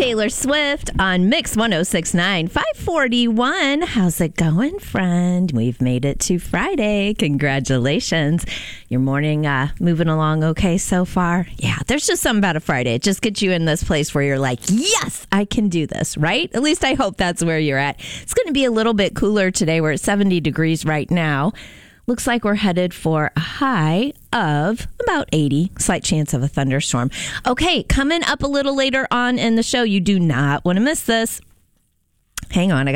Taylor Swift on Mix 1069, 541. How's it going, friend? We've made it to Friday. Congratulations. Your morning moving along okay so far? Yeah, there's just something about a Friday. It just gets you in this place where you're like, yes, I can do this, right? At least I hope that's where you're at. It's going to be a little bit cooler today. We're at 70 degrees right now. Looks like we're headed for a high of about 80. Slight chance of a thunderstorm. Okay, coming up a little later on in the show. You do not want to miss this. Hang on.